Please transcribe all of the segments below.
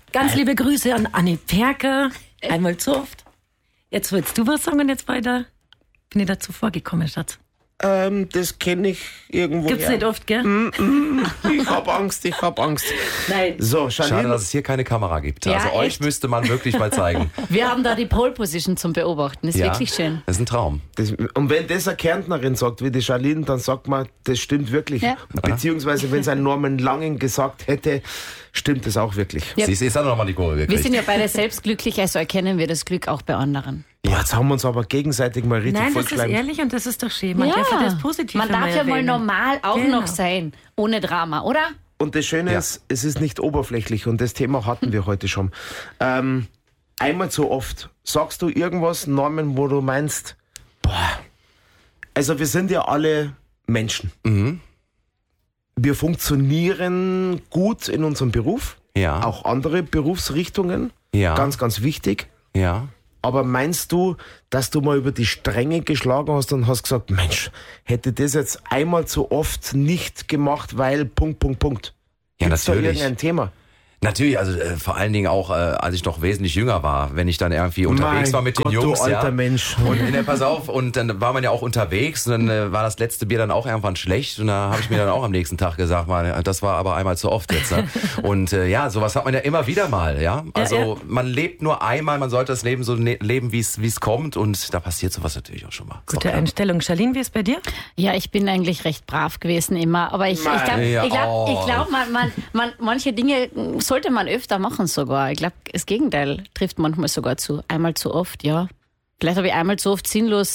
Ganz liebe Grüße an Anni Perker. Einmal zu oft. Jetzt willst du was sagen und jetzt weiter. Bin ich dazu vorgekommen, Schatz? Das kenne ich irgendwo. Gibt's nicht oft, gell? Ich hab Angst. Nein. So, Schade, Charlene. dass es hier keine Kamera gibt. Ja, also euch echt? müsste man wirklich mal zeigen. Wir haben da die Pole Position zum Beobachten. Ist wirklich schön. Das ist ein Traum. Und wenn das eine Kärntnerin sagt, wie die Charlene, dann sagt man, das stimmt wirklich. Ja. Beziehungsweise, wenn es ein Norman Langen gesagt hätte, stimmt das auch wirklich. Ja. Siehst du, jetzt hat er nochmal die Kurve Wir gekriegt. sind ja beide selbst glücklich, also erkennen wir das Glück auch bei anderen. Ja, jetzt haben wir uns aber gegenseitig mal richtig Nein, das ist vollgeschleimt. ehrlich und das ist doch schön. Man darf ja das Positive Man darf ja mal erwähnen. normal auch Genau. noch sein, ohne Drama, oder? Und das Schöne ist, es ist nicht oberflächlich und das Thema hatten wir heute schon. Einmal zu oft. Sagst du irgendwas, Norman, wo du meinst, also wir sind ja alle Menschen. Wir funktionieren gut in unserem Beruf. Ja. Auch andere Berufsrichtungen. Ja. Ganz, ganz wichtig. Ja. Aber meinst du, dass du mal über die Stränge geschlagen hast und hast gesagt, Mensch, hätte das jetzt einmal zu oft nicht gemacht, weil ... Ja, Gibt's da natürlich. irgendein Thema? Natürlich, also vor allen Dingen auch, als ich noch wesentlich jünger war, wenn ich dann irgendwie unterwegs war mit den Gott, Jungs. du alter ja. Mensch. Und pass auf, und dann war man ja auch unterwegs und dann war das letzte Bier dann auch irgendwann schlecht und da habe ich mir dann auch am nächsten Tag gesagt, mal, das war aber einmal zu oft jetzt. Ne? Und ja, sowas hat man ja immer wieder mal, ja. Also man lebt nur einmal, man sollte das Leben so leben, wie es kommt und da passiert sowas natürlich auch schon mal. Ist doch Gute klar. Einstellung. Charlene, wie ist bei dir? Ja, ich bin eigentlich recht brav gewesen immer, aber ich glaube, manche Dinge sollte man öfter machen sogar. Ich glaube, das Gegenteil trifft manchmal sogar zu. Einmal zu oft, ja. Vielleicht habe ich einmal zu oft sinnlos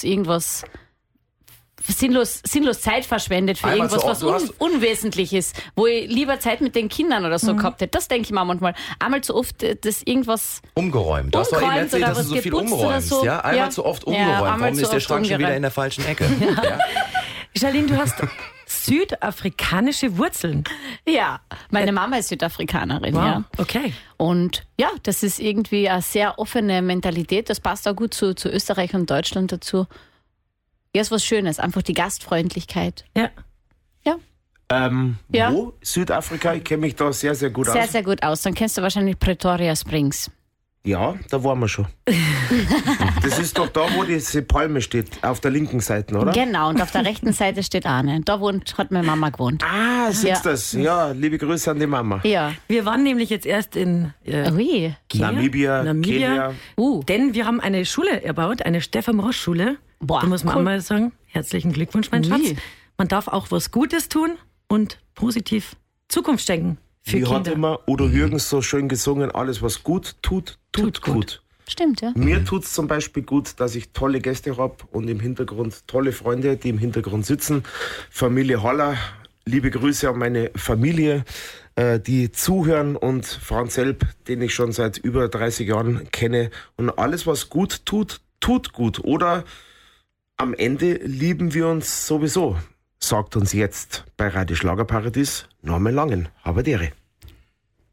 Zeit verschwendet für Einmal irgendwas, zu oft, was unwesentlich ist, wo ich lieber Zeit mit den Kindern oder so gehabt hätte. Das denke ich mir manchmal. Einmal zu oft, das irgendwas Umgeräumt. Du hast doch eben erzählt, oder dass du was so viel geputzt oder umräumst. so. Ja? Einmal Ja. zu oft Ja, umgeräumt. einmal Warum zu ist der oft Schrank schon wieder umgeräumt. in der falschen Ecke? Ja? Charlene, du hast südafrikanische Wurzeln. Ja, meine Mama ist Südafrikanerin, Wow, ja. okay. Und ja, das ist irgendwie eine sehr offene Mentalität. Das passt auch gut zu Österreich und Deutschland dazu. Ja, ist was Schönes. Einfach die Gastfreundlichkeit. Ja. Ja, Ja. Wo? Südafrika? Ich kenne mich da sehr, sehr gut sehr, aus. sehr gut aus. Dann kennst du wahrscheinlich Pretoria Springs. Ja, da waren wir schon. Das ist doch da, wo diese Palme steht, auf der linken Seite, oder? Genau, und auf der rechten Seite steht Arne. Da hat meine Mama gewohnt. Ah, siehst Ja. das? Ja, liebe Grüße an die Mama. Ja. Wir waren nämlich jetzt erst in Ui. Namibia, Kenia. Denn wir haben eine Schule erbaut, eine Stefan-Ross-Schule. Boah, Da muss man cool. auch mal sagen, herzlichen Glückwunsch, mein Ui. Schatz. Man darf auch was Gutes tun und positiv Zukunft denken für Wie hat Kinder. immer Udo Jürgens so schön gesungen, alles was gut tut, tut gut. Stimmt, ja. Mir tut's zum Beispiel gut, dass ich tolle Gäste habe und im Hintergrund tolle Freunde, die im Hintergrund sitzen. Familie Holler, liebe Grüße an meine Familie, die zuhören und Franz Selb, den ich schon seit über 30 Jahren kenne. Und alles, was gut tut, tut gut. Oder am Ende lieben wir uns sowieso, sagt uns jetzt bei Radio Schlagerparadies Norman Langen. Habadere.